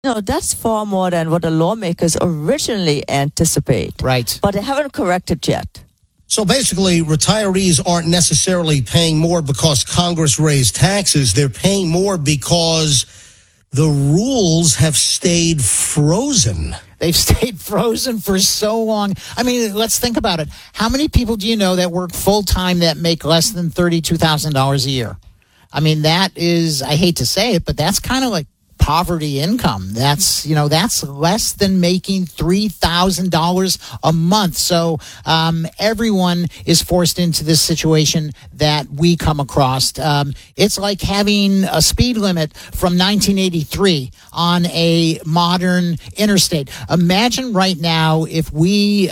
No, that's far more than what the lawmakers originally anticipate. Right. But they haven't corrected yet. So basically, retirees aren't necessarily paying more because Congress raised taxes. They're paying more because the rules have stayed frozen. They've stayed frozen for so long. I mean, let's think about it. How many people do you know that work full-time that make less than $32,000 a year? I mean, that is, I hate to say it, but that's kind of like poverty income. That's less than making $3,000 a month. So everyone is forced into this situation that we come across. It's like having a speed limit from 1983 on a modern interstate. Imagine right now if we,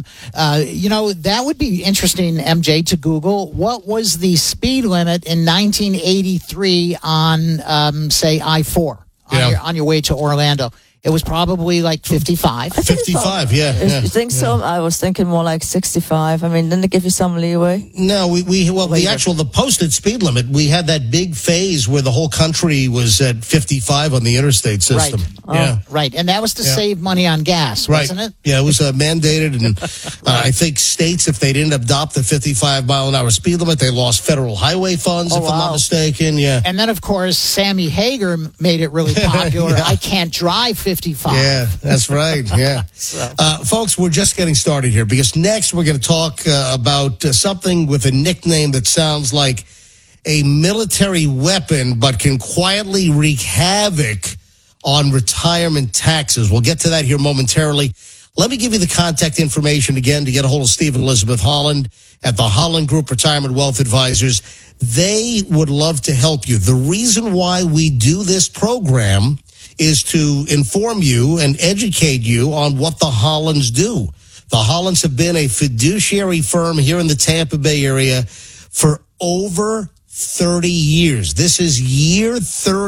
that would be interesting, MJ, to Google. What was the speed limit in 1983 on, say, I-4? On your way to Orlando. It was probably like 55. 55, yeah. You think so? I was thinking more like 65. I mean, didn't it give you some leeway? No, the posted speed limit, we had that big phase where the whole country was at 55 on the interstate system. Right. Yeah. Right. And that was to save money on gas, wasn't it? Yeah, it was mandated. And I think states, if they didn't adopt the 55 mile an hour speed limit, they lost federal highway funds, if I'm not mistaken. Yeah. And then, of course, Sammy Hagar made it really popular. I can't drive 55. Yeah, that's right. Yeah. Folks, we're just getting started here because next we're going to talk about something with a nickname that sounds like a military weapon but can quietly wreak havoc on retirement taxes. We'll get to that here momentarily. Let me give you the contact information again to get a hold of Steve and Elizabeth Holland at the Holland Group Retirement Wealth Advisors. They would love to help you. The reason why we do this program is to inform you and educate you on what the Hollands do. The Hollands have been a fiduciary firm here in the Tampa Bay area for over 30 years. This is year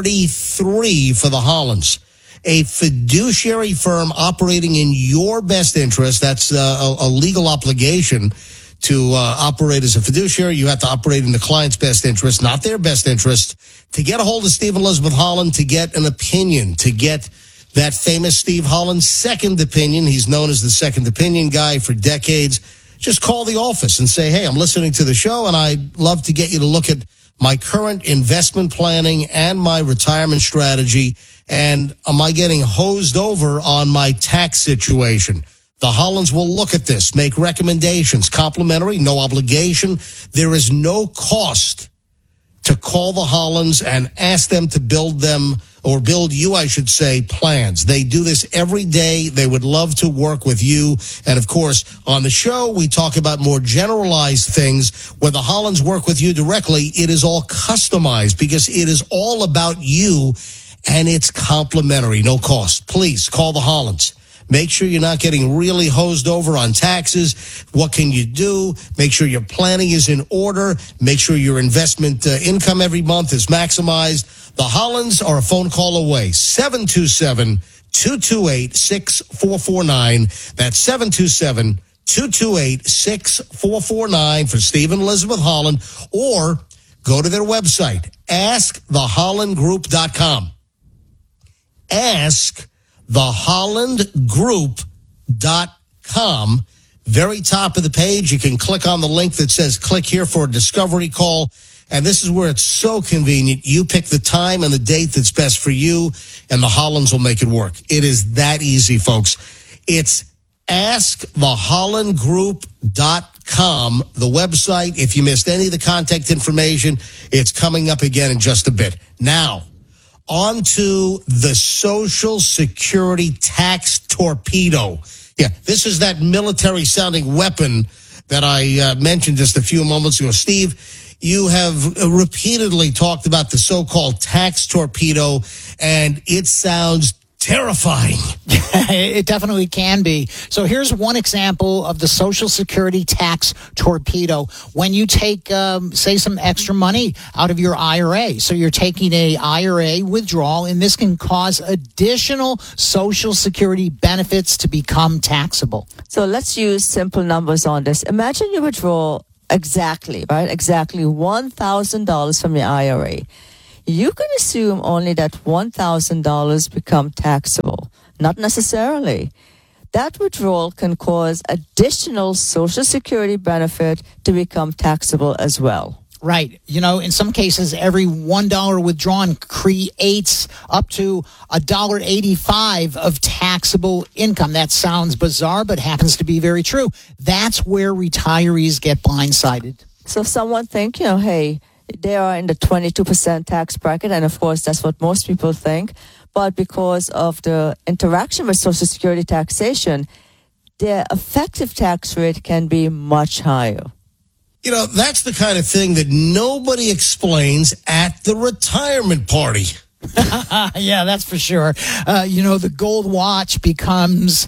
33 for the Hollands. A fiduciary firm operating in your best interest. That's a legal obligation to operate as a fiduciary. You have to operate in the client's best interest, not their best interest. To get a hold of Steve and Elizabeth Holland, to get an opinion, to get that famous Steve Holland second opinion. He's known as the second opinion guy for decades. Just call the office and say, hey, I'm listening to the show and I'd love to get you to look at my current investment planning and my retirement strategy. And am I getting hosed over on my tax situation? The Hollands will look at this, make recommendations, complimentary, no obligation. There is no cost to call the Hollands and ask them to build you, I should say, plans. They do this every day. They would love to work with you. And of course, on the show, we talk about more generalized things. When the Hollands work with you directly, it is all customized because it is all about you and it's complimentary, no cost. Please call the Hollands. Make sure you're not getting really hosed over on taxes. What can you do? Make sure your planning is in order. Make sure your investment income every month is maximized. The Hollands are a phone call away. 727-228-6449. That's 727-228-6449 for Steve and Elizabeth Holland. Or go to their website, askthehollandgroup.com. askthehollandgroup.com. Very top of the page, you can click on the link that says click here for a discovery call. And this is where it's so convenient. You pick the time and the date that's best for you, and the Hollands will make it work. It is that easy, folks. It's askthehollandgroup.com, the website. If you missed any of the contact information, it's coming up again in just a bit. Now, on to the Social Security tax torpedo. Yeah, this is that military-sounding weapon that I mentioned just a few moments ago. Steve, you have repeatedly talked about the so-called tax torpedo, and it sounds terrifying. It definitely can be. So here's one example of the Social Security tax torpedo. When you take, say, some extra money out of your IRA. So you're taking a IRA withdrawal, and this can cause additional Social Security benefits to become taxable. So let's use simple numbers on this. Imagine you withdraw exactly $1,000 from your IRA. you can assume only that $1,000 become taxable. Not necessarily. That withdrawal can cause additional Social Security benefit to become taxable as well. Right. You know, in some cases, every $1 withdrawn creates up to $1.85 of taxable income. That sounds bizarre, but happens to be very true. That's where retirees get blindsided. So if someone think, hey, they are in the 22% tax bracket, and of course, that's what most people think. But because of the interaction with Social Security taxation, their effective tax rate can be much higher. That's the kind of thing that nobody explains at the retirement party. Yeah, that's for sure. The gold watch becomes,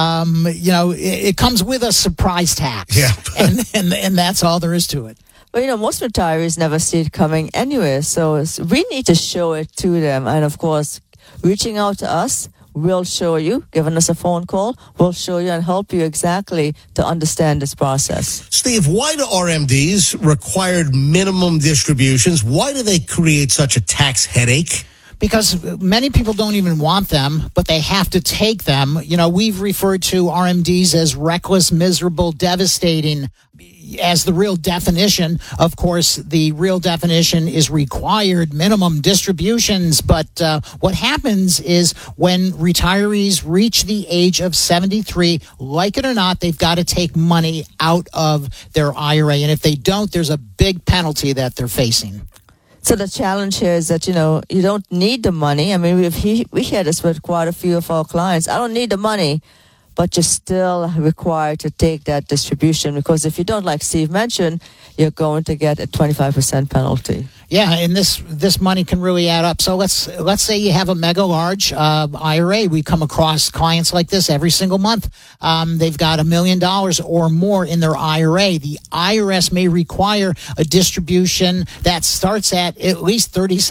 it comes with a surprise tax. Yeah. and that's all there is to it. Well, most retirees never see it coming anyway, so we need to show it to them. And of course, reaching out to us, we'll show you, giving us a phone call, we'll show you and help you exactly to understand this process. Steve, why do RMDs required minimum distributions? Why do they create such a tax headache? Because many people don't even want them, but they have to take them. We've referred to RMDs as reckless, miserable, devastating as the real definition. Of course, the real definition is required minimum distributions. But what happens is when retirees reach the age of 73, like it or not, they've got to take money out of their IRA. And if they don't, there's a big penalty that they're facing. So the challenge here is that, you don't need the money. I mean, we hear this with quite a few of our clients. I don't need the money, but you're still required to take that distribution because if you don't, like Steve mentioned, you're going to get a 25% penalty. Yeah, and this money can really add up. So let's say you have a mega large IRA. We come across clients like this every single month. They've got $1 million or more in their IRA. The IRS may require a distribution that starts at least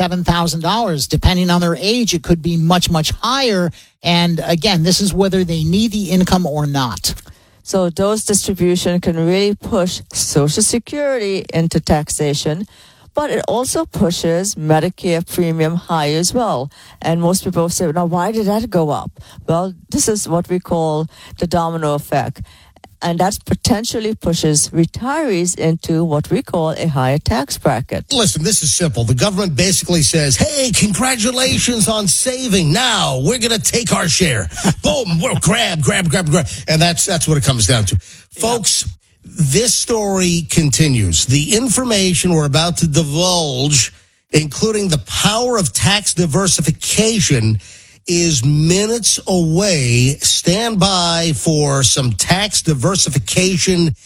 $37,000. Depending on their age, it could be much, much higher. And again, this is whether they need the income or not. So those distributions can really push Social Security into taxation, but it also pushes Medicare premium high as well. And most people say, now, why did that go up? Well, this is what we call the domino effect. And that potentially pushes retirees into what we call a higher tax bracket. Listen, this is simple. The government basically says, hey, congratulations on saving. Now we're going to take our share. Boom, we'll grab. And that's what it comes down to. Folks, this story continues. The information we're about to divulge, including the power of tax diversification, is minutes away. Stand by for some tax diversification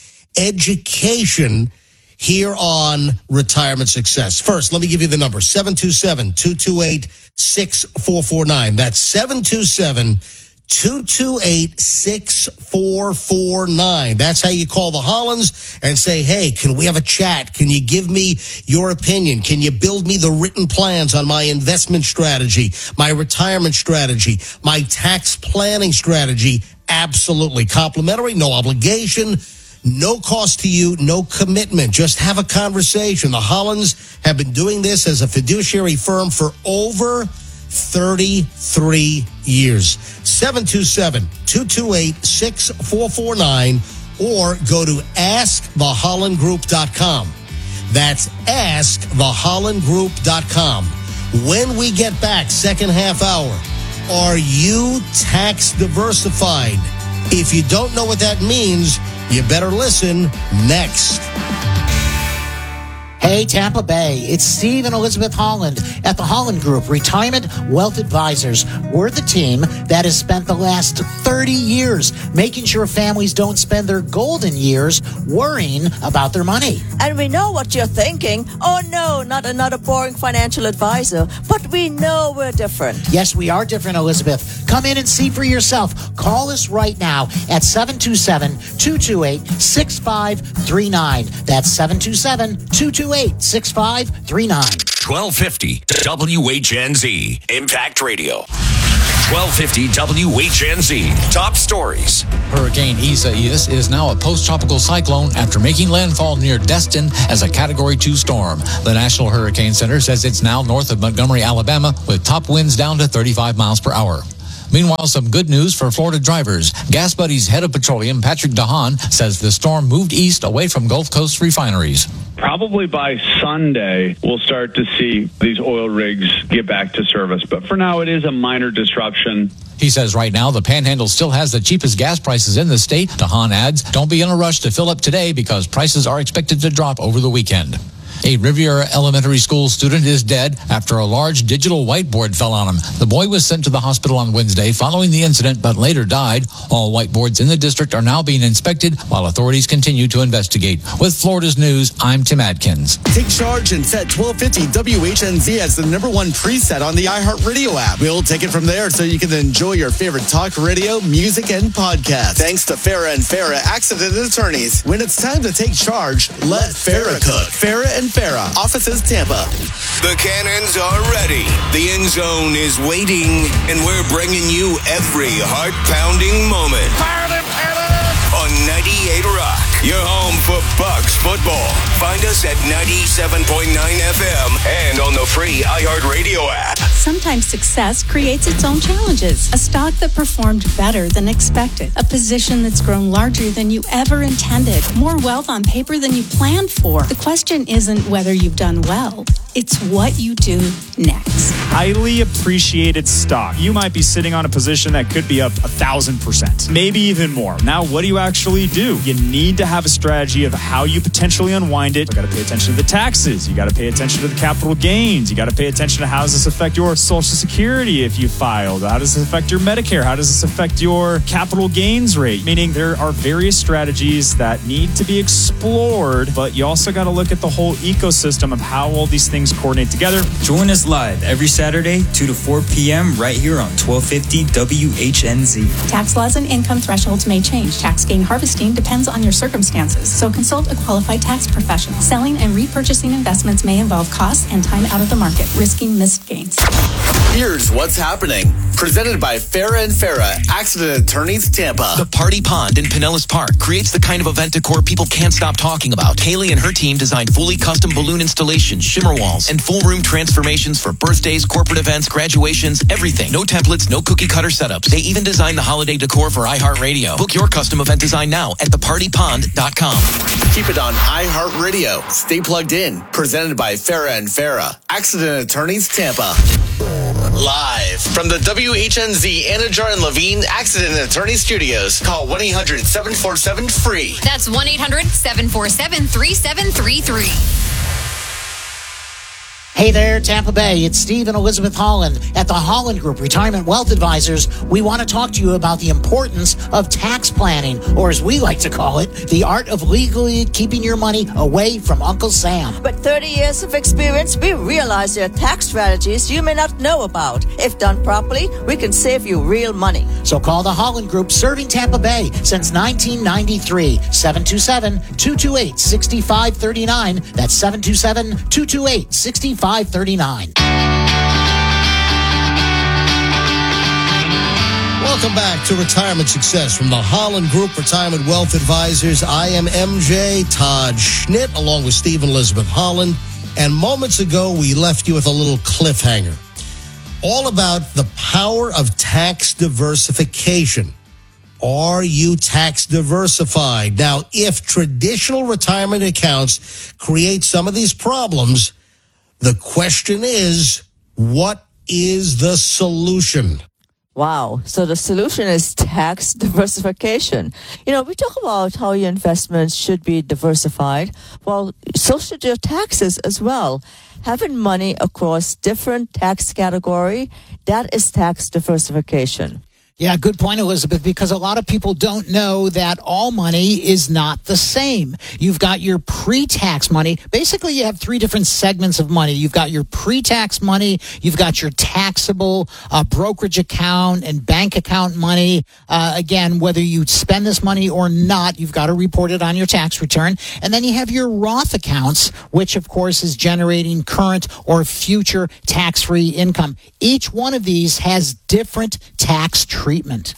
education here on Retirement Success. First, let me give you the number, 727-228-6449. That's 727-228-6449. That's how you call the Hollands and say, hey, can we have a chat? Can you give me your opinion? Can you build me the written plans on my investment strategy, my retirement strategy, my tax planning strategy? Absolutely. Complimentary, no obligation, no cost to you, no commitment. Just have a conversation. The Hollands have been doing this as a fiduciary firm for over 33 years. 727-228-6449 or go to askthehollandgroup.com. That's askthehollandgroup.com. When we get back, second half hour, are you tax diversified? If you don't know what that means, you better listen next. Hey, Tampa Bay, it's Steve and Elizabeth Holland at the Holland Group, Retirement Wealth Advisors. We're the team that has spent the last 30 years making sure families don't spend their golden years worrying about their money. And we know what you're thinking. Oh, no, not another boring financial advisor. But we know we're different. Yes, we are different, Elizabeth. Come in and see for yourself. Call us right now at 727-228-6539. That's 727-228-6539. 1250 WHNZ Impact Radio. 1250 WHNZ. Top stories. Hurricane Isaias is now a post-tropical cyclone after making landfall near Destin as a Category 2 storm. The National Hurricane Center says it's now north of Montgomery, Alabama, with top winds down to 35 miles per hour. Meanwhile, some good news for Florida drivers. Gas Buddy's head of petroleum, Patrick DeHaan, says the storm moved east away from Gulf Coast refineries. Probably by Sunday, we'll start to see these oil rigs get back to service. But for now, it is a minor disruption. He says right now the Panhandle still has the cheapest gas prices in the state. DeHaan adds, don't be in a rush to fill up today because prices are expected to drop over the weekend. A Riviera Elementary School student is dead after a large digital whiteboard fell on him. The boy was sent to the hospital on Wednesday following the incident, but later died. All whiteboards in the district are now being inspected while authorities continue to investigate. With Florida's News, I'm Tim Adkins. Take charge and set 1250 WHNZ as the #1 preset on the iHeartRadio app. We'll take it from there so you can enjoy your favorite talk radio, music, and podcasts. Thanks to Farah and Farah Accident Attorneys. When it's time to take charge, let Farah cook. Farah and Farah, offices Tampa. The cannons are ready. The end zone is waiting, and we're bringing you every heart-pounding moment. On 98 Rock, your home for Bucks football. Find us at 97.9 FM and on the free iHeartRadio app. Sometimes success creates its own challenges. A stock that performed better than expected. A position that's grown larger than you ever intended. More wealth on paper than you planned for. The question isn't whether you've done well. It's what you do next. Highly appreciated stock. You might be sitting on a position that could be up 1,000%, maybe even more. Now, what do you actually do? You need to have a strategy of how you potentially unwind it. You got to pay attention to the taxes. You got to pay attention to the capital gains. You got to pay attention to how does this affect your Social Security if you filed? How does this affect your Medicare? How does this affect your capital gains rate? Meaning there are various strategies that need to be explored, but you also got to look at the whole ecosystem of how all these things coordinate together. Join us live every Saturday, 2 to 4 p.m. right here on 1250 WHNZ. Tax laws and income thresholds may change. Tax gain harvesting depends on your circumstances, so consult a qualified tax professional. Selling and repurchasing investments may involve costs and time out of the market, risking missed gains. Here's what's happening. Presented by Farah and Farah, Accident Attorneys Tampa. The Party Pond in Pinellas Park creates the kind of event decor people can't stop talking about. Haley and her team designed fully custom balloon installations, shimmer walls, and full room transformations for birthdays, corporate events, graduations, everything. No templates, no cookie cutter setups. They even designed the holiday decor for iHeartRadio. Book your custom event design now at thepartypond.com. Keep it on iHeartRadio. Stay plugged in. Presented by Farah and Farah, Accident Attorneys Tampa. Live from the WHNZ Anajar and Levine Accident Attorney Studios. Call 1-800-747-FREE. That's 1-800-747-3733. Hey there, Tampa Bay. It's Steve and Elizabeth Holland at the Holland Group Retirement Wealth Advisors. We want to talk to you about the importance of tax planning, or as we like to call it, the art of legally keeping your money away from Uncle Sam. But 30 years of experience, we realize there are tax strategies you may not know about. If done properly, we can save you real money. So call the Holland Group, serving Tampa Bay since 1993. 727-228-6539. That's 727-228-6539. Welcome back to Retirement Success from the Holland Group Retirement Wealth Advisors. I am MJ Todd Schnitt along with Steve and Elizabeth Holland. And moments ago, we left you with a little cliffhanger. All about the power of tax diversification. Are you tax diversified? Now, if traditional retirement accounts create some of these problems, the question is, what is the solution? Wow. So the solution is tax diversification. You know, we talk about how your investments should be diversified. Well, so should your taxes as well. Having money across different tax category, that is tax diversification. Yeah, good point, Elizabeth, because a lot of people don't know that all money is not the same. You've got your pre-tax money. Basically, you have three different segments of money. You've got your pre-tax money, you've got your taxable brokerage account and bank account money. Again, whether you spend this money or not, you've got to report it on your tax return. And then you have your Roth accounts, which, of course, is generating current or future tax-free income. Each one of these has different tax treatment.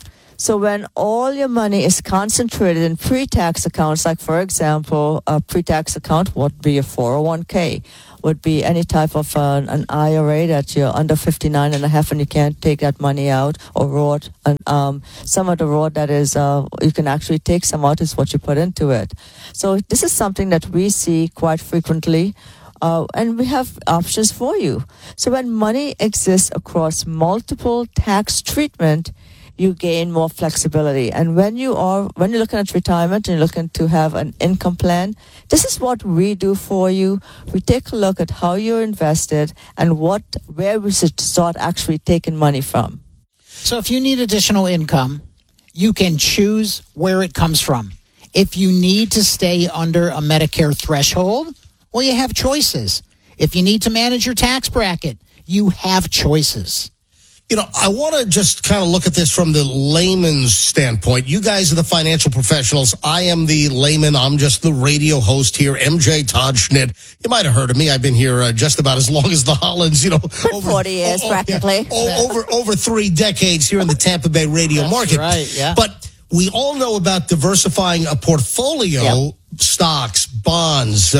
So when all your money is concentrated in pre-tax accounts, like, for example, a pre-tax account would be a 401k, would be any type of an IRA that you're under 59 and a half and you can't take that money out, or Roth. And some of the Roth that is, you can actually take some out is what you put into it. So this is something that we see quite frequently. And we have options for you. So when money exists across multiple tax treatment, you gain more flexibility. And when you're looking at retirement and you're looking to have an income plan, this is what we do for you. We take a look at how you're invested and where we should start actually taking money from. So if you need additional income, you can choose where it comes from. If you need to stay under a Medicare threshold, well, you have choices. If you need to manage your tax bracket, you have choices. You know, I want to just kind of look at this from the layman's standpoint. You guys are the financial professionals. I am the layman. I'm just the radio host here, MJ Todd Schnitt. You might have heard of me. I've been here just about as long as the Hollands, over 40 years, practically. Yeah, over 3 decades here in the Tampa Bay radio market. Right, yeah. But we all know about diversifying a portfolio. Yep. Stocks, bonds,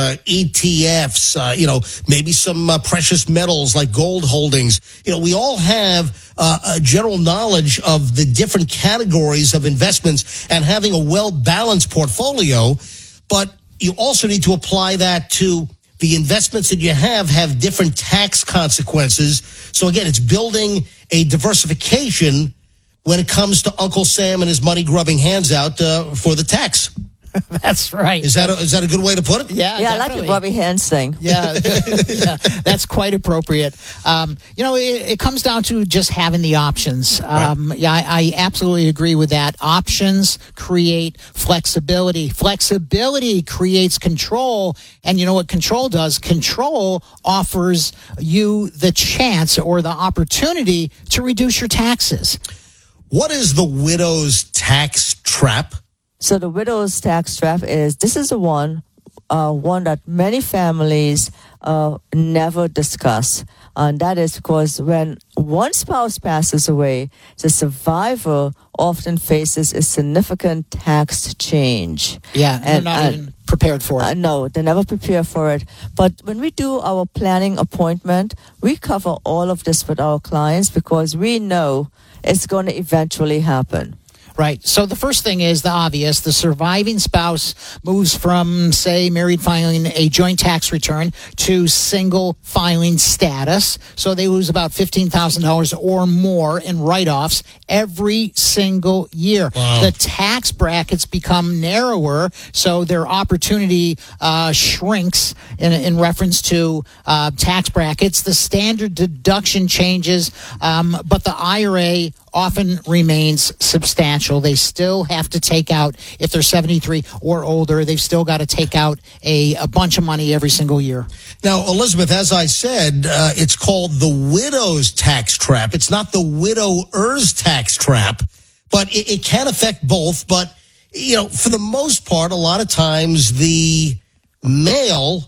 ETFs, maybe some precious metals like gold holdings. We all have a general knowledge of the different categories of investments and having a well-balanced portfolio. But you also need to apply that to the investments that you have different tax consequences. So again, it's building a diversification when it comes to Uncle Sam and his money-grubbing hands out for the tax. That's right. Is that a good way to put it? Yeah, I like the Bobby hands thing. Yeah, that's quite appropriate. It comes down to just having the options. Right. I absolutely agree with that. Options create flexibility. Flexibility creates control. And you know what control does? Control offers you the chance or the opportunity to reduce your taxes. What is the widow's tax trap? So the widow's tax trap is the one that many families never discuss. And that is because when one spouse passes away, the survivor often faces a significant tax change. Yeah, and they're not even prepared for it. No, they never prepare for it. But when we do our planning appointment, we cover all of this with our clients because we know it's going to eventually happen. Right. So the first thing is the obvious. The surviving spouse moves from, say, married filing a joint tax return to single filing status. So they lose about $15,000 or more in write-offs every single year. Wow. The tax brackets become narrower, so their opportunity shrinks in reference to tax brackets. The standard deduction changes, but the IRA often remains substantial. They still have to take out, if they're 73 or older, they've still got to take out a bunch of money every single year. Now, Elizabeth, as I said, it's called the widow's tax trap. It's not the widower's tax trap, but it can affect both. But, for the most part, a lot of times the male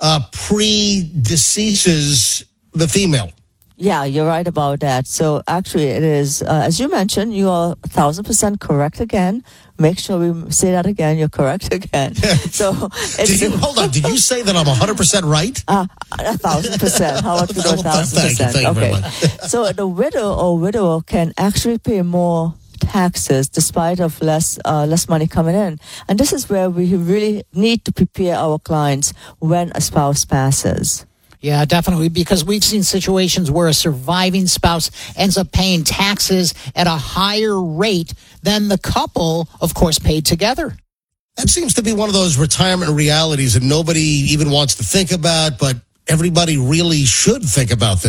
predeceases the female. Yeah, you're right about that. So actually it is, as you mentioned, you are 1,000% correct again. Make sure we say that again. You're correct again. So hold on. Did you say that I'm 100% right? 1,000%. How about we go 1,000%? Thank you very much. So the widow or widower can actually pay more taxes despite of less money coming in. And this is where we really need to prepare our clients when a spouse passes. Yeah, definitely, because we've seen situations where a surviving spouse ends up paying taxes at a higher rate than the couple, of course, paid together. That seems to be one of those retirement realities that nobody even wants to think about, but everybody really should think about this.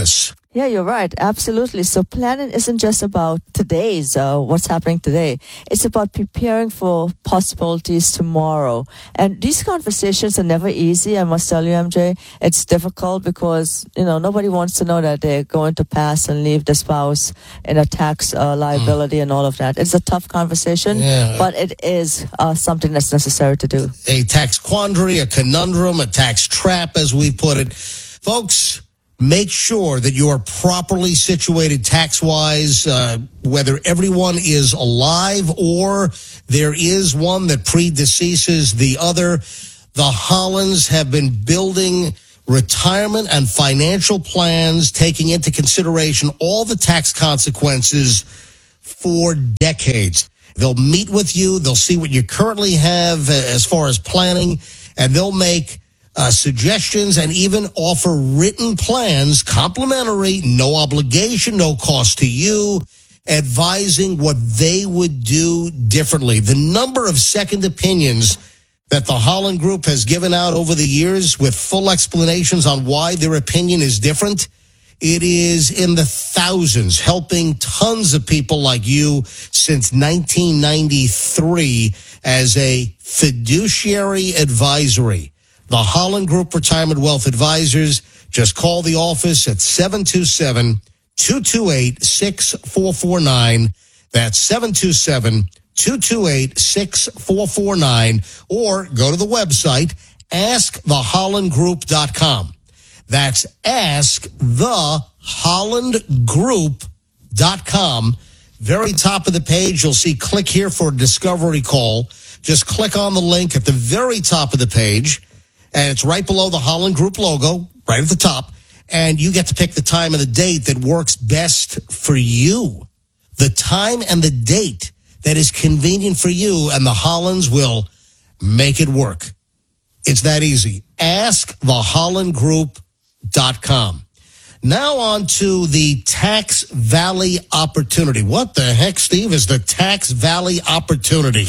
Yeah, you're right. Absolutely. So planning isn't just about today's, what's happening today. It's about preparing for possibilities tomorrow. And these conversations are never easy. I must tell you, MJ, it's difficult because, nobody wants to know that they're going to pass and leave the spouse in a tax liability and all of that. It's a tough conversation, but it is something that's necessary to do. A tax quandary, a conundrum, a tax trap, as we put it. Folks, make sure that you are properly situated tax-wise, whether everyone is alive or there is one that predeceases the other. The Hollands have been building retirement and financial plans, taking into consideration all the tax consequences for decades. They'll meet with you. They'll see what you currently have as far as planning, and they'll make suggestions and even offer written plans, complimentary, no obligation, no cost to you, advising what they would do differently. The number of second opinions that the Holland Group has given out over the years with full explanations on why their opinion is different, it is in the thousands, helping tons of people like you since 1993 as a fiduciary advisory. The Holland Group Retirement Wealth Advisors. Just call the office at 727-228-6449. That's 727-228-6449. Or go to the website, askthehollandgroup.com. That's askthehollandgroup.com. Very top of the page, you'll see click here for a discovery call. Just click on the link at the very top of the page. And it's right below the Holland Group logo, right at the top. And you get to pick the time and the date that works best for you. The time and the date that is convenient for you, and the Hollands will make it work. It's that easy. AskTheHollandGroup.com. Now on to the Tax Valley Opportunity. What the heck, Steve, is the Tax Valley Opportunity?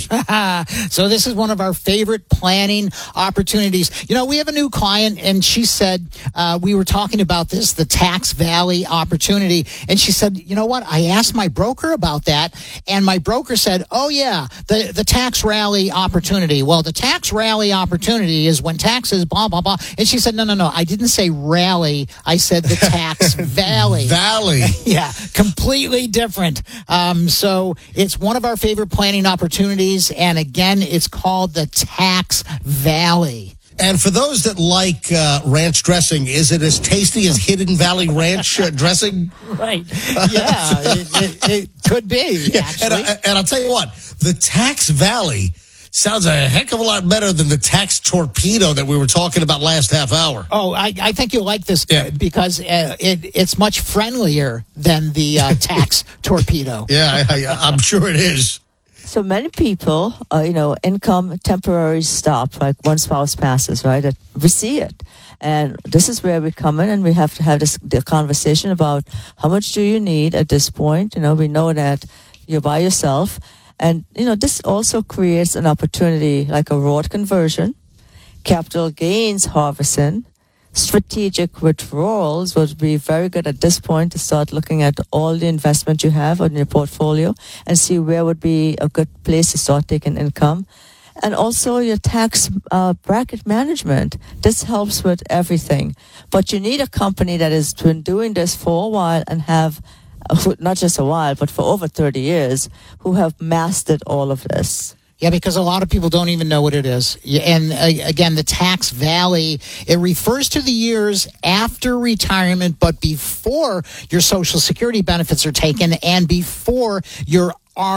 So this is one of our favorite planning opportunities. We have a new client, and she said, we were talking about this, the Tax Valley Opportunity, and she said, you know what, I asked my broker about that, and my broker said, oh yeah, the Tax Rally Opportunity. Well, the Tax Rally Opportunity is when taxes, blah, blah, blah. And she said, no, I didn't say rally, I said the Tax Valley. Valley. Yeah, completely different. So it's one of our favorite planning opportunities. And again, it's called the Tax Valley. And for those that like ranch dressing, is it as tasty as Hidden Valley Ranch dressing? Right. Yeah, it could be, actually. And I'll tell you what, the Tax Valley sounds a heck of a lot better than the Tax Torpedo that we were talking about last half hour. Oh, I think you'll like this because it's much friendlier than the Tax Torpedo. Yeah, I'm sure it is. So many people, income temporary stop, like one spouse passes, right? We see it. And this is where we come in and we have to have the conversation about how much do you need at this point. We know that you're by yourself. And, this also creates an opportunity like a road conversion, capital gains harvesting, strategic withdrawals would be very good at this point to start looking at all the investment you have in your portfolio and see where would be a good place to start taking income. And also your tax bracket management. This helps with everything. But you need a company that has been doing this for a while and have not just a while, but for over 30 years, who have mastered all of this. Yeah, because a lot of people don't even know what it is. And again, the Tax Valley, it refers to the years after retirement, but before your Social Security benefits are taken and before your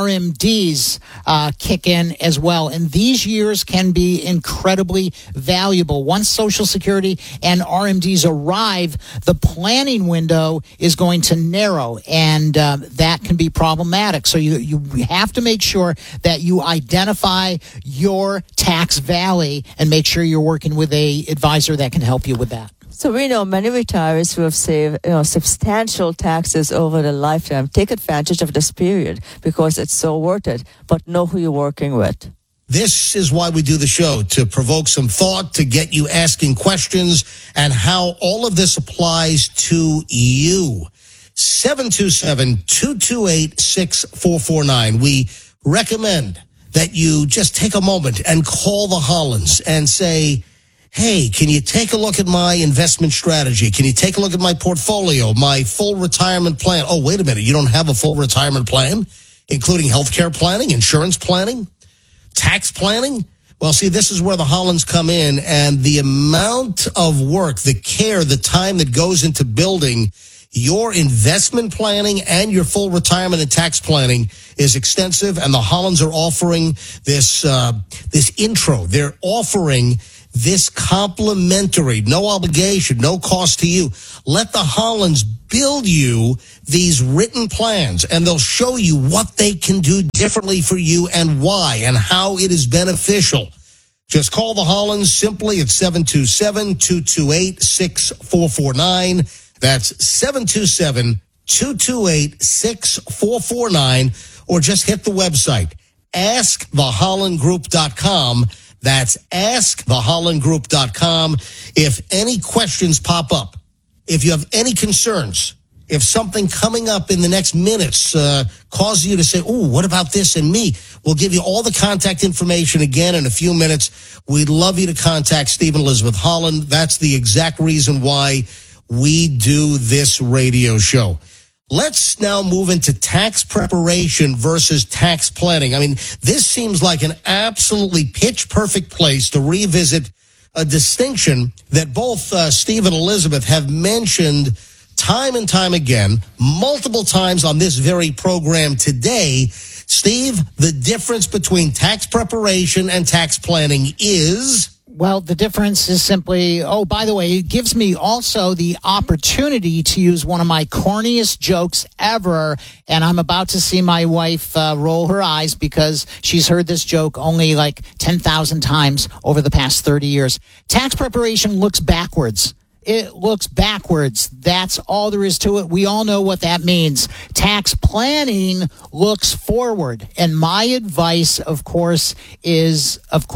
RMDs kick in as well. And these years can be incredibly valuable. Once Social Security and RMDs arrive, the planning window is going to narrow, and that can be problematic. So you have to make sure that you identify your tax valley and make sure you're working with a advisor that can help you with that. So we know many retirees who have saved substantial taxes over their lifetime. Take advantage of this period because it's so worth it, but know who you're working with. This is why we do the show, to provoke some thought, to get you asking questions, and how all of this applies to you. 727-228-6449. We recommend that you just take a moment and call the Hollands and say, hey, can you take a look at my investment strategy? Can you take a look at my portfolio, my full retirement plan? Oh, wait a minute. You don't have a full retirement plan, including healthcare planning, insurance planning, tax planning? Well, see, this is where the Hollands come in, and the amount of work, the care, the time that goes into building your investment planning and your full retirement and tax planning is extensive, and the Hollands are offering this intro. They're offering this complimentary, no obligation, no cost to you. Let the Hollands build you these written plans, and they'll show you what they can do differently for you and why and how it is beneficial. Just call the Hollands simply at 727-228-6449. That's 727-228-6449, or just hit the website, askthehollandgroup.com. That's askthehollandgroup.com. If any questions pop up, if you have any concerns, if something coming up in the next minutes causes you to say, oh, what about this and me? We'll give you all the contact information again in a few minutes. We'd love you to contact Steve and Elizabeth Holland. That's the exact reason why we do this radio show. Let's now move into tax preparation versus tax planning. I mean, this seems like an absolutely pitch-perfect place to revisit a distinction that both Steve and Elizabeth have mentioned time and time again, multiple times on this very program today. Steve, the difference between tax preparation and tax planning is... Well, the difference is simply, oh, by the way, it gives me also the opportunity to use one of my corniest jokes ever, and I'm about to see my wife roll her eyes because she's heard this joke only like 10,000 times over the past 30 years. Tax preparation looks backwards. It looks backwards. That's all there is to it. We all know what that means. Tax planning looks forward. And my advice, of course, is,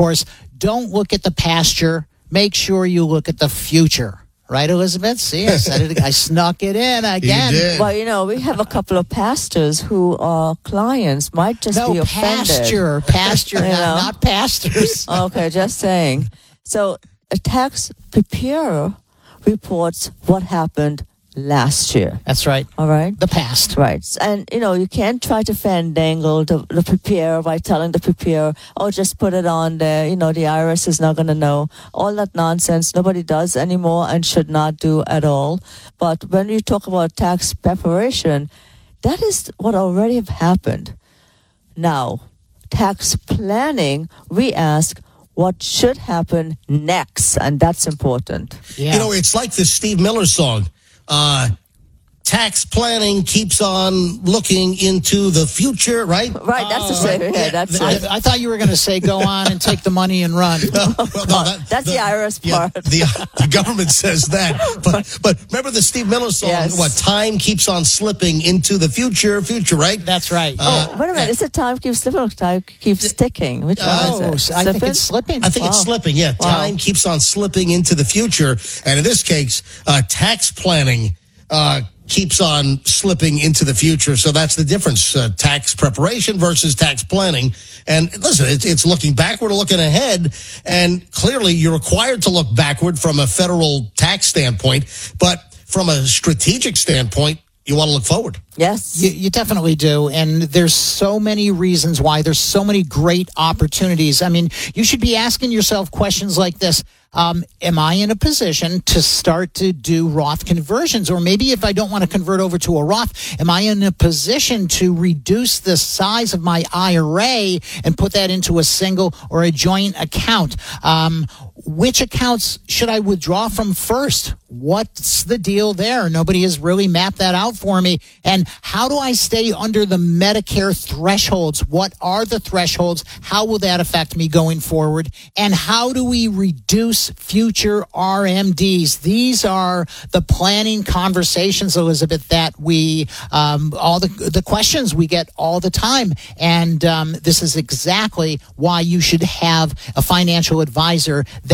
don't look at the pasture. Make sure you look at the future. Right, Elizabeth? See, I said it. I snuck it in again. You did. Well, we have a couple of pastors who are clients, might just be offended. Pasture, not pastors. Okay, just saying. So a tax preparer reports what happened last year. That's right. All right? The past. Right. And, you can't try to fandangle the preparer by telling the preparer, oh, just put it on there. The IRS is not going to know. All that nonsense nobody does anymore and should not do at all. But when you talk about tax preparation, that is what already have happened. Now, tax planning, we ask, what should happen next? And that's important. Yeah. It's like the Steve Miller song. Tax planning keeps on looking into the future, right? Right, that's the same. Yeah, that's it. I thought you were going to say go on and take the money and run. That's the IRS part. The government says that. But remember the Steve Miller song, yes. What, time keeps on slipping into the future, right? That's right. Wait a minute. Is it time keeps slipping or time keeps sticking? Which one is it? I think it's slipping. I think it's slipping, yeah. Wow. Time keeps on slipping into the future. And in this case, tax planning keeps on slipping into the future. So that's the difference, tax preparation versus tax planning. And listen, it's looking backward or looking ahead. And clearly you're required to look backward from a federal tax standpoint. But from a strategic standpoint, you want to look forward. Yes. You definitely do. And there's so many reasons why. There's so many great opportunities. I mean, you should be asking yourself questions like this. Am I in a position to start to do Roth conversions? Or maybe if I don't want to convert over to a Roth, am I in a position to reduce the size of my IRA and put that into a single or a joint account? Which accounts should I withdraw from first? What's the deal there? Nobody has really mapped that out for me. And how do I stay under the Medicare thresholds? What are the thresholds? How will that affect me going forward? And how do we reduce future RMDs? These are the planning conversations, Elizabeth, that we, all the questions we get all the time. And this is exactly why you should have a financial advisor that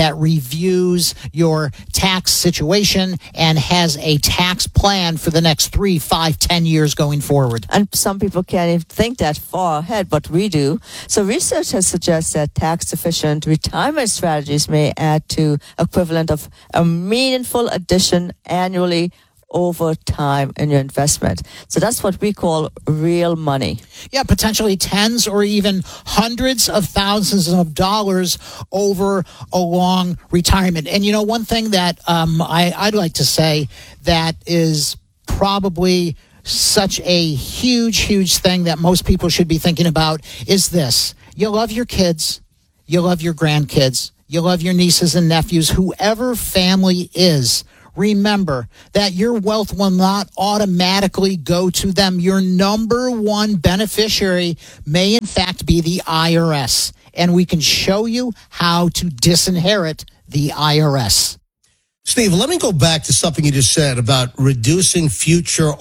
that reviews your tax situation and has a tax plan for the next 3, 5, 10 years going forward. And some people can't even think that far ahead, but we do. So research has suggested that tax-efficient retirement strategies may add to equivalent of a meaningful addition annually over time in your investment. So that's what we call real money. Yeah, potentially tens or even hundreds of thousands of dollars over a long retirement. And, you know, one thing that I'd like to say that is probably such a huge thing that most people should be thinking about is this. You love your kids. You love your grandkids. You love your nieces and nephews, whoever family is. Remember that your wealth will not automatically go to them. Your number one beneficiary may, in fact, be the IRS. And we can show you how to disinherit the IRS. Steve, let me go back to something you just said about reducing future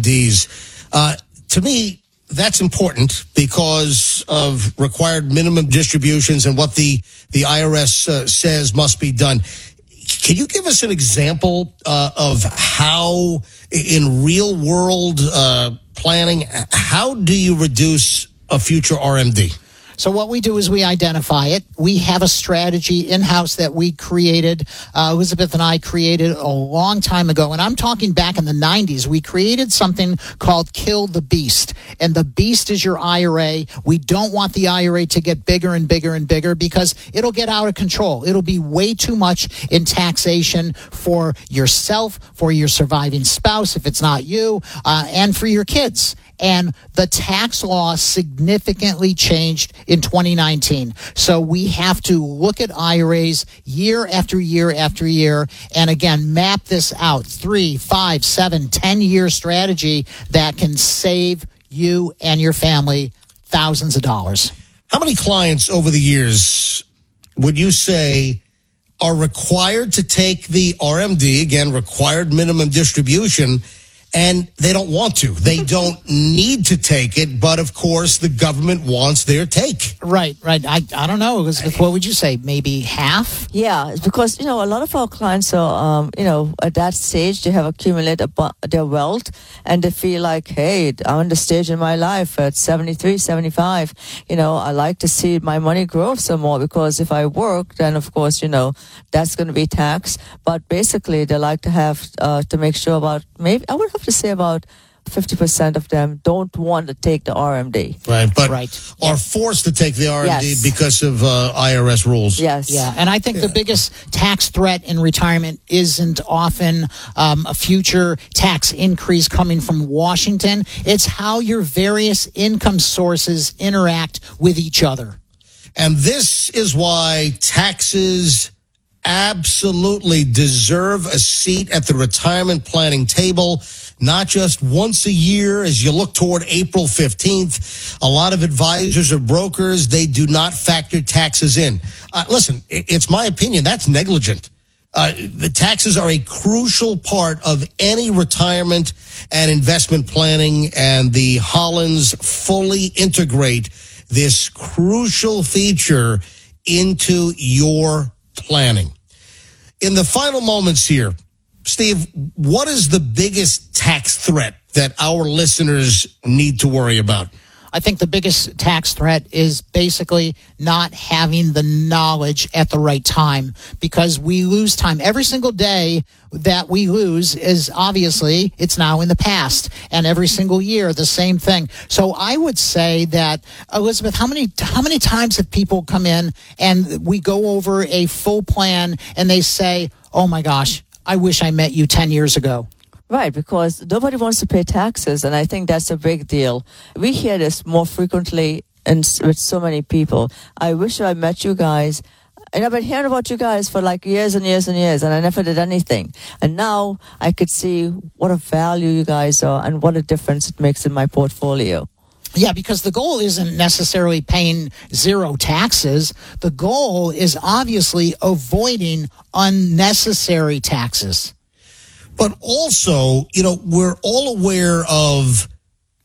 RMDs. To me, that's important because of required minimum distributions and what the IRS says must be done. Can you give us an example of how, in real world planning, how do you reduce a future RMD? So what we do is we identify it. We have a strategy in-house that we created, Elizabeth and I created a long time ago. And I'm talking back in the 90s. We created something called Kill the Beast. And the beast is your IRA. We don't want the IRA to get bigger and bigger and bigger because it'll get out of control. It'll be way too much in taxation for yourself, for your surviving spouse, if it's not you, and for your kids. And the tax law significantly changed in 2019. So we have to look at IRAs year after year after year and, again, map this out. 3, 5, 7, 10-year strategy that can save you and your family thousands of dollars. How many clients over the years would you say are required to take the RMD, again, required minimum distribution, and they don't want to? They don't need to take it, but of course the government wants their take. Right. I don't know, Elizabeth, what would you say? Maybe half? Yeah, it's because, a lot of our clients are, at that stage, they have accumulated their wealth and they feel like, hey, I'm in the stage in my life at 73, 75. I like to see my money grow some more because if I work, then of course, that's going to be taxed. But basically, they like to have to make sure about maybe, I would have to say about 50% of them don't want to take the RMD. Right, but are forced to take the RMD because of IRS rules. Yes. Yeah, and I think the biggest tax threat in retirement isn't often a future tax increase coming from Washington. It's how your various income sources interact with each other. And this is why taxes absolutely deserve a seat at the retirement planning table, not just once a year as you look toward April 15th. A lot of advisors or brokers, they do not factor taxes in. Listen, it's my opinion, that's negligent. The taxes are a crucial part of any retirement and investment planning, and the Hollins fully integrate this crucial feature into your planning. In the final moments here, Steve, what is the biggest tax threat that our listeners need to worry about? I think the biggest tax threat is basically not having the knowledge at the right time, because we lose time. Every single day that we lose is obviously, it's now in the past. And every single year, the same thing. So I would say that, Elizabeth, how many times have people come in and we go over a full plan and they say, oh my gosh, I wish I met you 10 years ago. Right, because nobody wants to pay taxes, and I think that's a big deal. We hear this more frequently and with so many people. I wish I met you guys. And I've been hearing about you guys for like years and years and years, and I never did anything. And now I could see what a value you guys are and what a difference it makes in my portfolio. Yeah, because the goal isn't necessarily paying zero taxes. The goal is obviously avoiding unnecessary taxes. But also, we're all aware of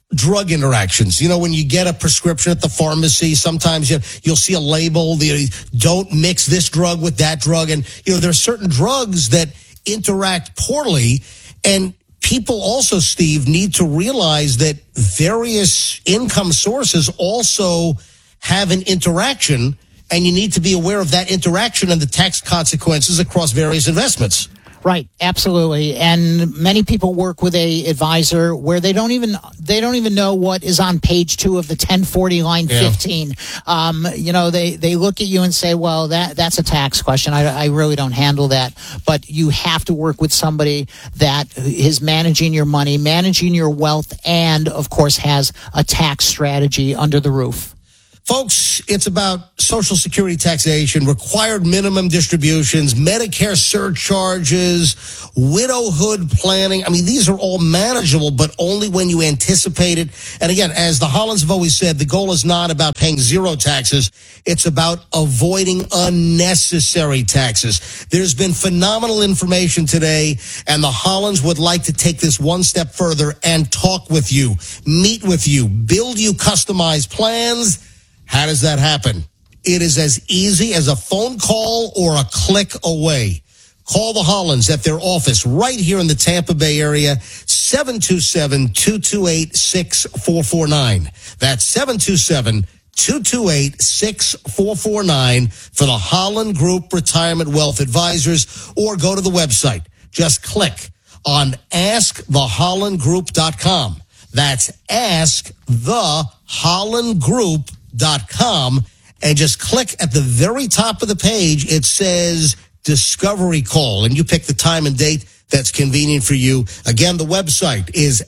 drug interactions. You know, when you get a prescription at the pharmacy, sometimes you'll see a label, don't mix this drug with that drug. And, there are certain drugs that interact poorly. And people also, Steve, need to realize that various income sources also have an interaction, and you need to be aware of that interaction and the tax consequences across various investments. Right, absolutely. And many people work with a advisor where they don't even know what is on page 2 of the 1040 line 15. They look at you and say, well, that's a tax question. I really don't handle that. But you have to work with somebody that is managing your money, managing your wealth, and of course has a tax strategy under the roof. Folks, it's about Social Security taxation, required minimum distributions, Medicare surcharges, widowhood planning. I mean, these are all manageable, but only when you anticipate it. And again, as the Hollands have always said, the goal is not about paying zero taxes. It's about avoiding unnecessary taxes. There's been phenomenal information today, and the Hollands would like to take this one step further and talk with you, meet with you, build you customized plans. How does that happen? It is as easy as a phone call or a click away. Call the Hollands at their office right here in the Tampa Bay area, 727-228-6449. That's 727-228-6449 for the Holland Group Retirement Wealth Advisors, or go to the website. Just click on AskTheHollandGroup.com. That's AskTheHollandGroup.com. And just click at the very top of the page. It says Discovery Call, and you pick the time and date that's convenient for you. Again, the website is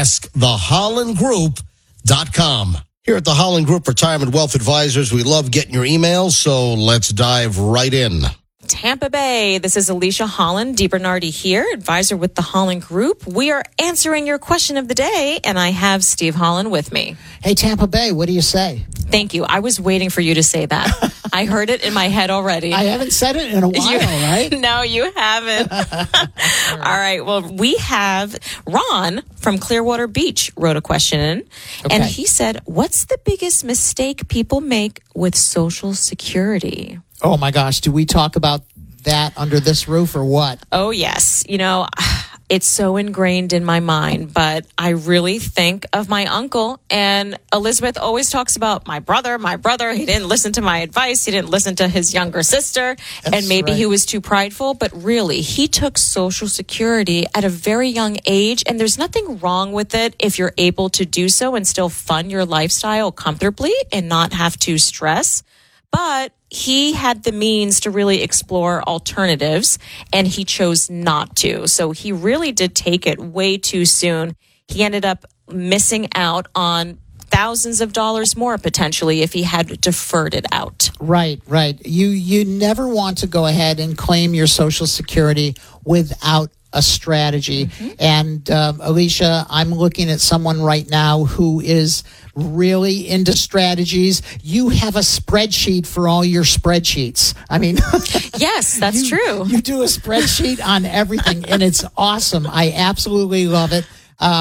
AskTheHollandGroup.com. Here at the Holland Group Retirement Wealth Advisors, we love getting your emails, so let's dive right in. Tampa Bay. This is Alicia Holland, DiBernardi here, advisor with the Holland Group. We are answering your question of the day, and I have Steve Holland with me. Hey, Tampa Bay, what do you say? Thank you. I was waiting for you to say that. I heard it in my head already. I haven't said it in a while, right? No, you haven't. All right. Well, we have Ron from Clearwater Beach wrote a question in, and he said, what's the biggest mistake people make with Social Security? Oh, my gosh. Do we talk about that under this roof or what? Oh, yes. It's so ingrained in my mind, but I really think of my uncle. And Elizabeth always talks about my brother. He didn't listen to my advice. He didn't listen to his younger sister. And maybe he was too prideful. But really, he took Social Security at a very young age. And there's nothing wrong with it if you're able to do so and still fund your lifestyle comfortably and not have to stress. But he had the means to really explore alternatives, and he chose not to. So he really did take it way too soon. He ended up missing out on thousands of dollars more potentially if he had deferred it out. Right. You never want to go ahead and claim your Social Security without a strategy. Mm-hmm. And Alicia, I'm looking at someone right now who is really into strategies. You have a spreadsheet for all your spreadsheets. I mean, yes, that's true. You do a spreadsheet on everything, and it's awesome. I absolutely love it.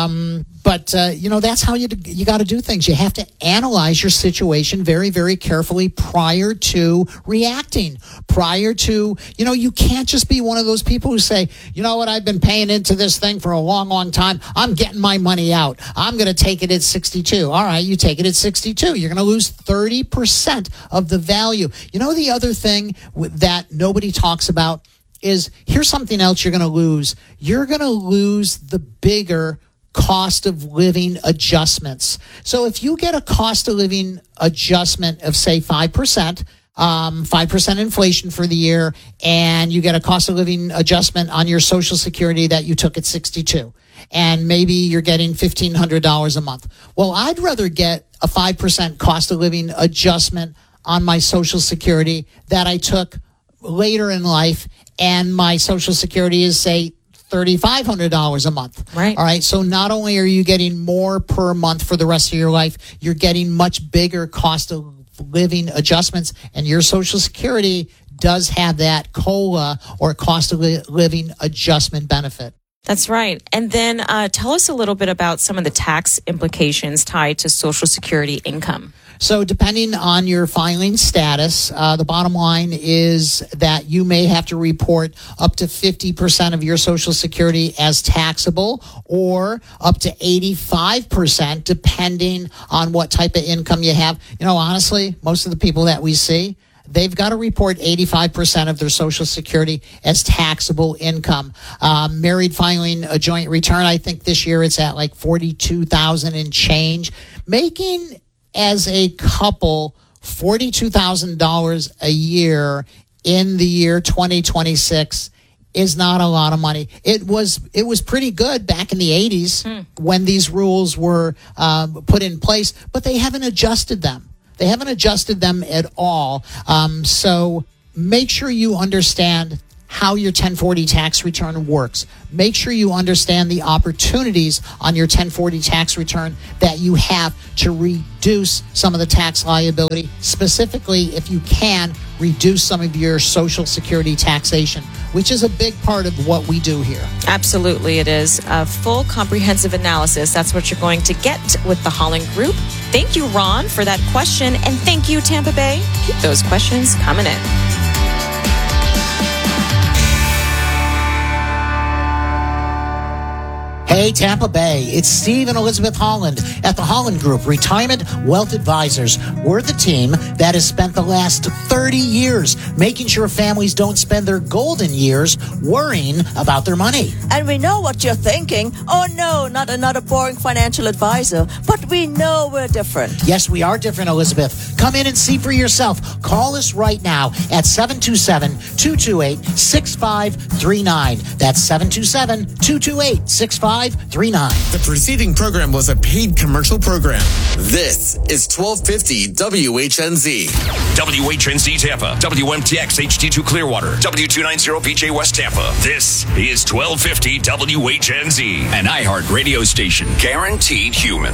But that's how you got to do things. You have to analyze your situation very, very carefully prior to reacting. Prior to, you can't just be one of those people who say, you know what, I've been paying into this thing for a long, long time. I'm getting my money out. I'm going to take it at 62. All right, you take it at 62. You're going to lose 30% of the value. The other thing that nobody talks about is, here's something else you're going to lose. You're going to lose the bigger cost of living adjustments. So if you get a cost of living adjustment of, say, 5%, 5% inflation for the year, and you get a cost of living adjustment on your Social Security that you took at 62, and maybe you're getting $1,500 a month. Well, I'd rather get a 5% cost of living adjustment on my Social Security that I took later in life, and my Social Security is, say, $3,500 a month. Right. All right. So not only are you getting more per month for the rest of your life, you're getting much bigger cost of living adjustments, and your Social Security does have that COLA, or cost of living adjustment benefit. That's right. And then tell us a little bit about some of the tax implications tied to Social Security income. So depending on your filing status, the bottom line is that you may have to report up to 50% of your Social Security as taxable, or up to 85% depending on what type of income you have. You know, honestly, most of the people that we see, they've got to report 85% of their Social Security as taxable income. Married filing a joint return, I think this year it's at like $42,000 and change. Making as a couple $42,000 a year in the year 2026 is not a lot of money. It was pretty good back in the 80s when these rules were put in place, but they haven't adjusted them. They haven't adjusted them at all. So make sure you understand how your 1040 tax return works. Make sure you understand the opportunities on your 1040 tax return that you have to reduce some of the tax liability. Specifically, if you can, reduce some of your Social Security taxation, which is a big part of what we do here. Absolutely, it is. A full comprehensive analysis. That's what you're going to get with the Holland Group. Thank you, Ron, for that question. And thank you, Tampa Bay. Keep those questions coming in. Hey, Tampa Bay, it's Steve and Elizabeth Holland at the Holland Group, Retirement Wealth Advisors. We're the team that has spent the last 30 years making sure families don't spend their golden years worrying about their money. And we know what you're thinking. Oh, no, not another boring financial advisor. But we know we're different. Yes, we are different, Elizabeth. Come in and see for yourself. Call us right now at 727-228-6539. That's 727-228-6539. The preceding program was a paid commercial program. This is 1250 WHNZ. WHNZ Tampa, WMTX HD2 Clearwater, W290PJ West Tampa. This is 1250 WHNZ, an iHeart radio station, guaranteed human.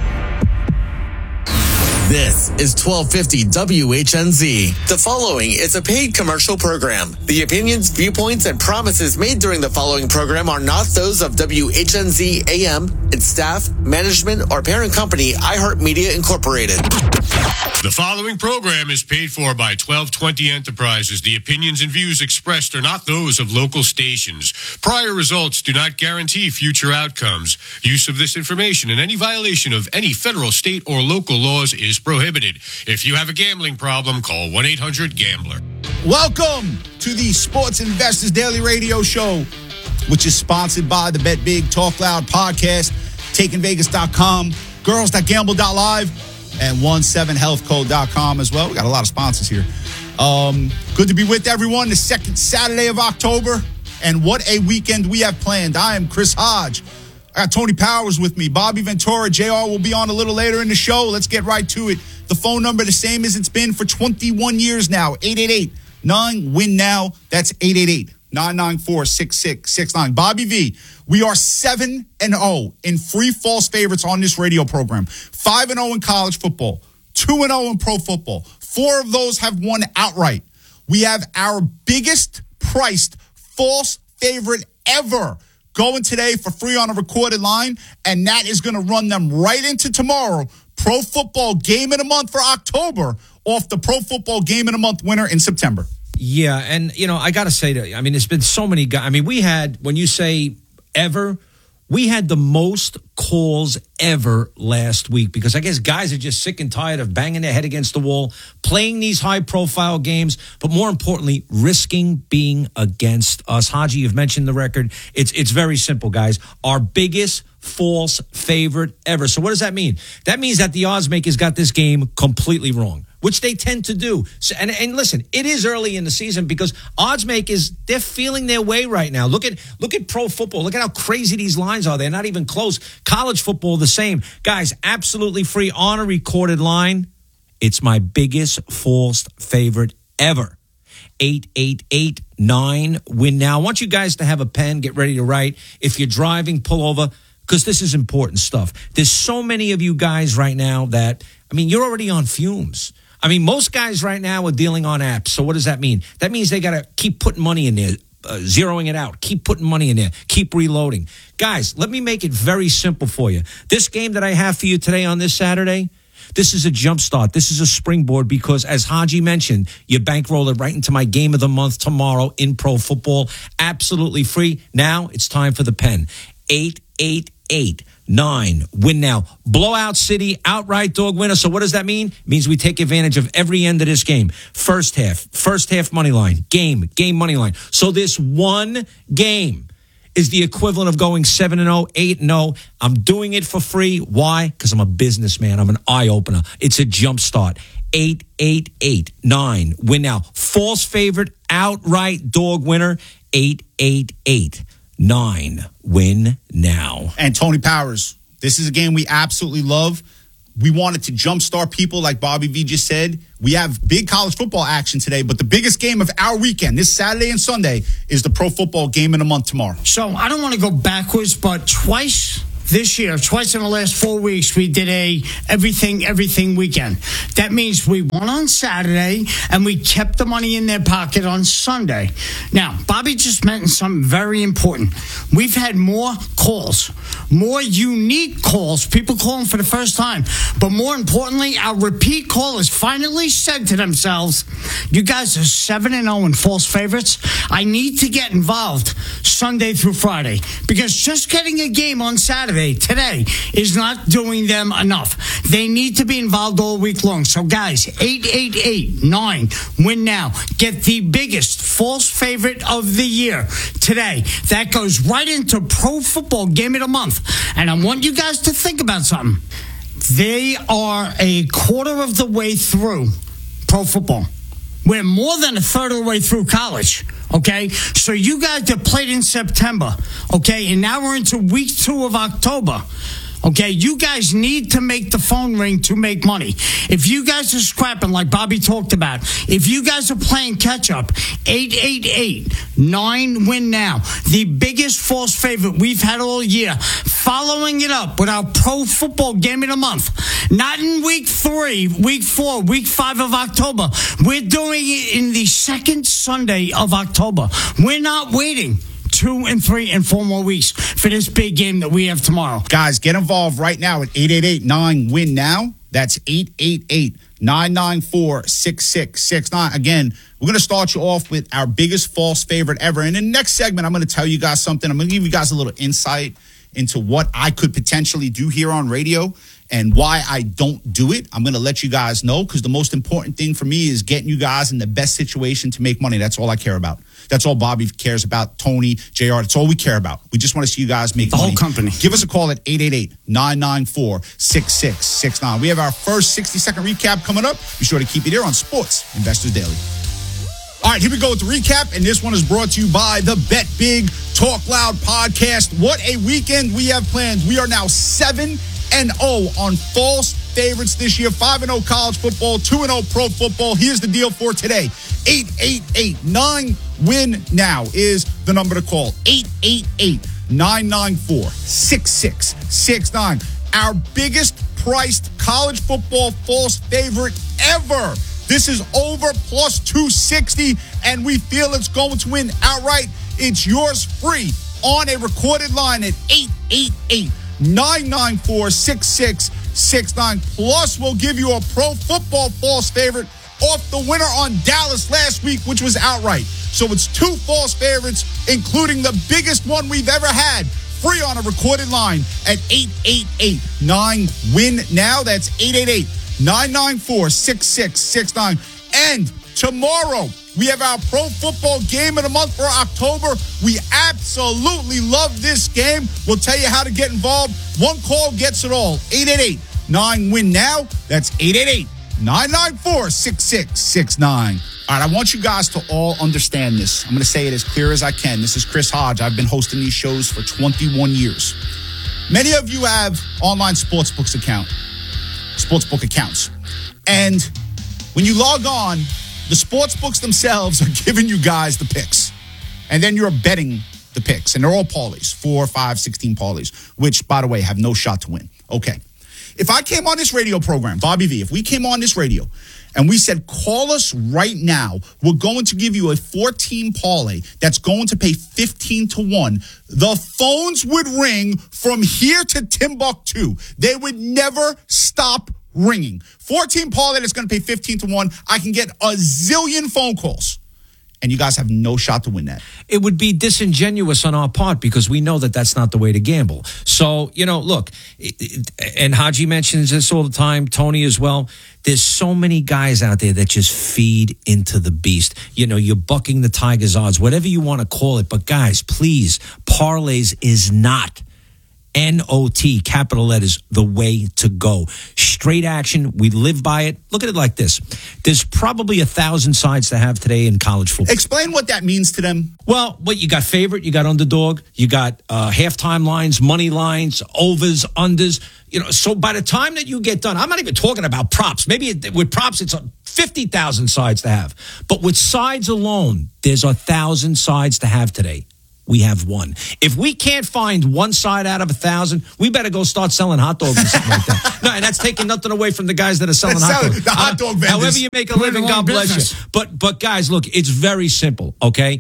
This is 1250 WHNZ. The following is a paid commercial program. The opinions, viewpoints, and promises made during the following program are not those of WHNZ AM, its staff, management, or parent company, iHeartMedia Incorporated. The following program is paid for by 1220 Enterprises. The opinions and views expressed are not those of local stations. Prior results do not guarantee future outcomes. Use of this information and any violation of any federal, state, or local laws is prohibited. If you have a gambling problem, call 1-800-GAMBLER. Welcome to the Sports Investors Daily Radio Show, which is sponsored by the Bet Big Talk Loud podcast, TakingVegas.com, Girls.Gamble.live, and 17healthcode.com as well. We got a lot of sponsors here. Good to be with everyone. The second Saturday of October, and what a weekend we have planned. I am Chris Hodge. I got Tony Powers with me. Bobby Ventura. JR will be on a little later in the show. Let's get right to it. The phone number, the same as it's been for 21 years now. 888-9-WIN-NOW. That's 888-994-6669. Bobby V, we are 7-0 in free false favorites on this radio program. 5-0 in college football. 2-0 in pro football. 4 of those have won outright. We have our biggest priced false favorite ever going today for free on a recorded line, and that is going to run them right into tomorrow. Pro Football Game of the Month for October off the Pro Football Game of the Month winner in September. Yeah, and, you know, I got to say that, I mean, there's been so many guys. I mean, we had, when you say ever, we had the most calls ever last week because I guess guys are just sick and tired of banging their head against the wall, playing these high-profile games, but more importantly, risking being against us. Haji, you've mentioned the record. It's very simple, guys. Our biggest false favorite ever. So what does that mean? That means that the odds makers got this game completely wrong, which they tend to do. So, and listen, it is early in the season because odds makers, they're feeling their way right now. Look at pro football. Look at how crazy these lines are. They're not even close. College football, the same. Guys, absolutely free on a recorded line. It's my biggest false favorite ever. 888-9-WIN-NOW. I want you guys to have a pen, get ready to write. If you're driving, pull over, because this is important stuff. There's so many of you guys right now that, I mean, you're already on fumes. I mean, most guys right now are dealing on apps. So what does that mean? That means they got to keep putting money in there. zeroing it out. Keep putting money in there. Keep reloading. Guys, let me make it very simple for you. This game that I have for you today on this Saturday, this is a jump start. This is a springboard because, as Haji mentioned, you bankroll it right into my game of the month tomorrow in pro football. Absolutely free. Now it's time for the pen. 888-9. Win now. Blowout City, outright dog winner. So what does that mean? It means we take advantage of every end of this game. First half money line. Game money line. So this one game is the equivalent of going 7-0, 8-0. I'm doing it for free. Why? Because I'm a businessman. I'm an eye-opener. It's a jump start. 888-9. Win now. False favorite, outright dog winner. 888-9. Win now. And Tony Powers, this is a game we absolutely love. We wanted to jumpstart people, like Bobby V just said. We have big college football action today, but the biggest game of our weekend, this Saturday and Sunday, is the pro football game of the month tomorrow. So I don't want to go backwards, but twice this year, twice in the last 4 weeks, we did a everything weekend. That means we won on Saturday and we kept the money in their pocket on Sunday. Now, Bobby just mentioned something very important. We've had more calls, more unique calls, people calling for the first time. But more importantly, our repeat callers finally said to themselves, you guys are 7-0 in false favorites. I need to get involved Sunday through Friday because just getting a game on Saturday today is not doing them enough. They need to be involved all week long. So guys, 888-9. Win now. Get the biggest false favorite of the year today. That goes right into pro football game of the month. And I want you guys to think about something. They are a quarter of the way through pro football. We're more than a third of the way through college, okay? So you guys that played in September, okay, and now we're into week 2 of October, okay? You guys need to make the phone ring to make money. If you guys are scrapping like Bobby talked about, if you guys are playing catch-up, 888-9 win now. The biggest false favorite we've had all year. Following it up with our pro football game of the month. Not in week 3, week 4, week 5 of October. We're doing it in the second Sunday of October. We're not waiting 2 and 3 and 4 more weeks for this big game that we have tomorrow. Guys, get involved right now at 888-9 win now. That's 888-994-6669. Again, we're going to start you off with our biggest false favorite ever. And in the next segment, I'm going to tell you guys something. I'm going to give you guys a little insight into what I could potentially do here on radio and why I don't do it. I'm going to let you guys know because the most important thing for me is getting you guys in the best situation to make money. That's all I care about. That's all Bobby cares about, Tony, JR. That's all we care about. We just want to see you guys make money. The whole company. Give us a call at 888-994-6669. We have our first 60-second recap coming up. Be sure to keep it here on Sports Investors Daily. All right, here we go with the recap, and this one is brought to you by the Bet Big Talk Loud podcast. What a weekend we have planned. We are now 7-0 on false favorites this year. 5-0 college football, 2-0 pro football. Here's the deal for today. 888-9 win now is the number to call. 888-994-6669. Our biggest priced college football false favorite ever. This is over plus 260, and we feel it's going to win outright. It's yours free on a recorded line at 888-994-6669. Plus, we'll give you a pro football false favorite off the winner on Dallas last week, which was outright. So it's 2 false favorites, including the biggest one we've ever had, free on a recorded line at 888-9 win now. That's 888-994-6669. And tomorrow, we have our pro football game of the month for October. We absolutely love this game. We'll tell you how to get involved. One call gets it all. 888-9 win now. That's 888-994-6669. All right, I want you guys to all understand this. I'm going to say it as clear as I can. This is Chris Hodge. I've been hosting these shows for 21 years. Many of you have online sportsbook accounts. And when you log on, the sportsbooks themselves are giving you guys the picks. And then you're betting the picks. And they're all parlays, 4, 5, 16 parlays, which, by the way, have no shot to win. Okay. If I came on this radio program, Bobby V, if we came on this radio and we said, call us right now, we're going to give you a 14 parlay that's going to pay 15-1. The phones would ring from here to Timbuktu. They would never stop ringing. 14 parlay that's going to pay 15-1. I can get a zillion phone calls. And you guys have no shot to win that. It would be disingenuous on our part because we know that that's not the way to gamble. So, look, and Haji mentions this all the time, Tony as well. There's so many guys out there that just feed into the beast. You're bucking the Tigers' odds, whatever you want to call it. But guys, please, parlays is not N-O-T, capital letters, the way to go. Straight action. We live by it. Look at it like this. There's probably 1,000 sides to have today in college football. Explain what that means to them. Well, you got favorite, you got underdog, you got halftime lines, money lines, overs, unders. So by the time that you get done, I'm not even talking about props. Maybe with props, it's 50,000 sides to have. But with sides alone, there's 1,000 sides to have today. We have one. If we can't find one side out of 1,000, we better go start selling hot dogs or something like that. No, and that's taking nothing away from the guys that are selling hot dogs. The hot dog vendors. However you make a living, God bless you. But guys, look, it's very simple, okay?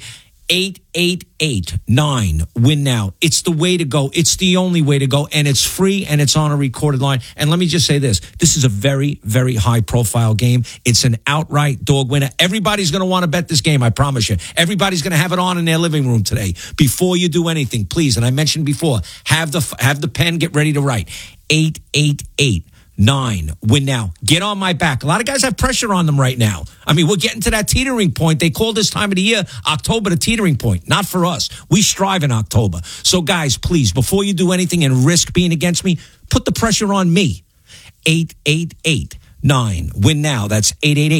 888-9 win now. It's the way to go. It's the only way to go, and it's free, and it's on a recorded line. And let me just say this. This is a very, very high-profile game. It's an outright dog winner. Everybody's going to want to bet this game, I promise you. Everybody's going to have it on in their living room today. Before you do anything, please, and I mentioned before, have the pen, get ready to write. 888-9 win now. Get on my back. A lot of guys have pressure on them right now. I mean, we're getting to that teetering point. They call this time of the year October the teetering point. Not for us. We strive in October. So guys, please, before you do anything and risk being against me, put the pressure on me. 888-9 win now. That's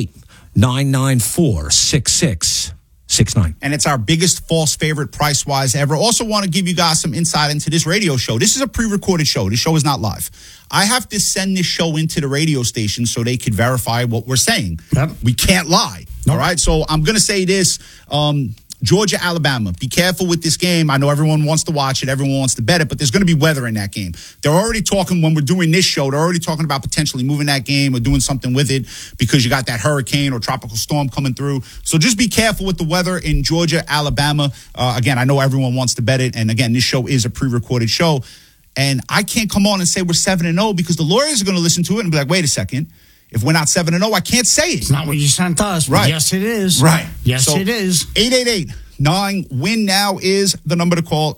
888-994-6669. And it's our biggest false favorite price-wise ever. Also want to give you guys some insight into this radio show. This is a pre-recorded show. This show is not live. I have to send this show into the radio station so they could verify what we're saying. Yep. We can't lie. Nope. All right? So I'm going to say this. Georgia, Alabama. Be careful with this game. I know everyone wants to watch it. Everyone wants to bet it, but there's going to be weather in that game. They're already talking, when we're doing this show, they're already talking about potentially moving that game or doing something with it because you got that hurricane or tropical storm coming through. So just be careful with the weather in Georgia, Alabama. Again, I know everyone wants to bet it. And again, this show is a pre-recorded show. And I can't come on and say we're 7-0 because the lawyers are going to listen to it and be like, wait a second. If we're not 7-0, I can't say it. It's not what you sent us. Right. Yes, it is. Right. Yes, so, it is. 888-9 win now is the number to call.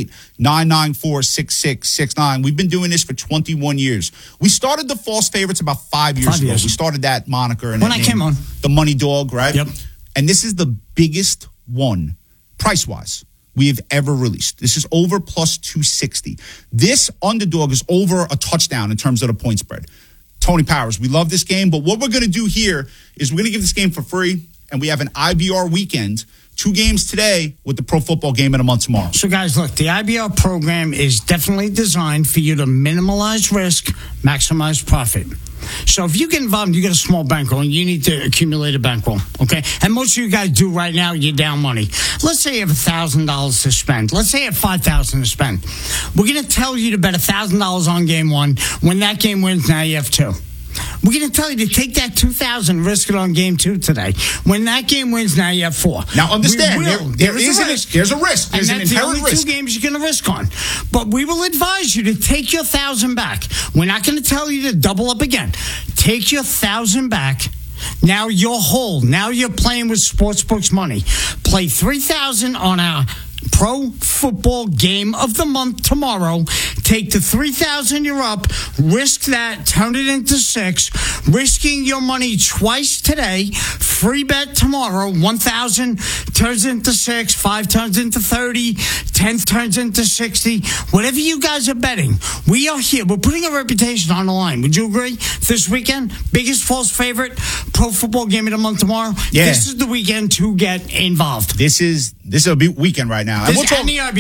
888-994-6669. We've been doing this for 21 years. We started the false favorites about 5 years ago. We started that moniker. And when I came on. The Money Dog, right? Yep. And this is the biggest one, price-wise, we have ever released. This is over plus 260. This underdog is over a touchdown in terms of the point spread. Tony Powers, we love this game, but what we're going to do here is we're going to give this game for free, and we have an IBR weekend, 2 games today with the pro football game in a month tomorrow. So, guys, look, the IBR program is definitely designed for you to minimize risk, maximize profit. So if you get involved, you get a small bankroll, and you need to accumulate a bankroll, okay? And most of you guys do right now, you're down money. Let's say you have $1,000 to spend. Let's say you have $5,000 to spend. We're going to tell you to bet $1,000 on game 1. When that game wins, now you have 2. We're going to tell you to take that $2,000, risk it on game 2 today. When that game wins, now you have 4. Now understand, there is a risk. There's a risk. There's an inherent risk. 2 games you're going to risk on. But we will advise you to take your $1,000 back. We're not going to tell you to double up again. Take your $1,000 back. Now you're whole. Now you're playing with Sportsbook's money. Play $3,000 on our pro football game of the month tomorrow. Take the $3,000 you're up, risk that, turn it into 6, risking your money twice today. Free bet tomorrow. 1,000 turns into 6, 5 turns into 30, 10 turns into 60. Whatever you guys are betting, we are here. We're putting a reputation on the line. Would you agree? This weekend, biggest false favorite pro football game of the month tomorrow. Yeah. This is the weekend to get involved. This is a big weekend right now. And we'll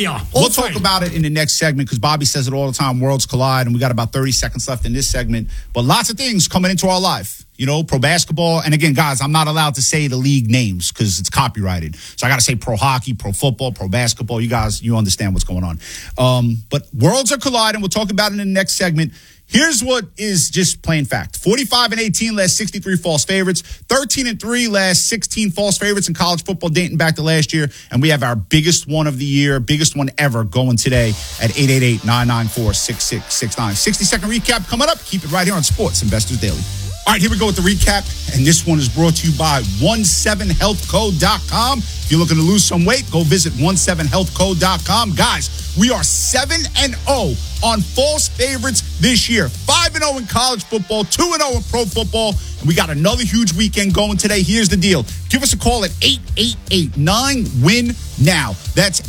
talk about it in the next segment because Bobby says it all the time, worlds collide, and we got about 30 seconds left in this segment. But lots of things coming into our life, pro basketball. And again, guys, I'm not allowed to say the league names because it's copyrighted. So I got to say pro hockey, pro football, pro basketball. You guys, you understand what's going on. But worlds are colliding. We'll talk about it in the next segment. Here's what is just plain fact. 45-18 last 63 false favorites. 13-3 last 16 false favorites in college football dating back to last year. And we have our biggest one of the year, biggest one ever going today at 888-994-6669. 60-second recap coming up. Keep it right here on Sports Investors Daily. All right, here we go with the recap. And this one is brought to you by 17healthco.com. If you're looking to lose some weight, go visit 17healthco.com. Guys, we are 7-0 on false favorites this year. 5-0 in college football, 2-0 in pro football. And we got another huge weekend going today. Here's the deal. Give us a call at 888-9-WIN-NOW. That's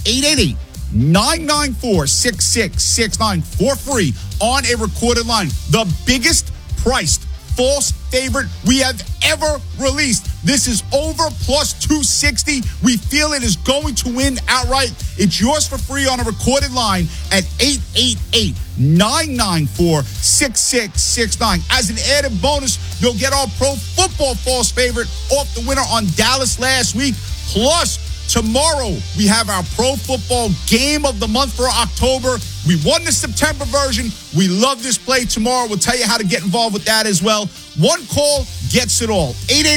888-994-6669 for free on a recorded line. The biggest priced false favorite we have ever released. This is over plus 260. We feel it is going to win outright. It's yours for free on a recorded line at 888-994-6669. As an added bonus, you'll get our pro football false favorite off the winner on Dallas last week. Plus, tomorrow, we have our pro football game of the month for October. We won the September version. We love this play tomorrow. We'll tell you how to get involved with that as well. One call gets it all. 888